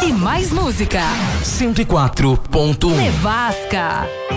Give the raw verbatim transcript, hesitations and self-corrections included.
E mais música. cento e quatro ponto um. Nevasca.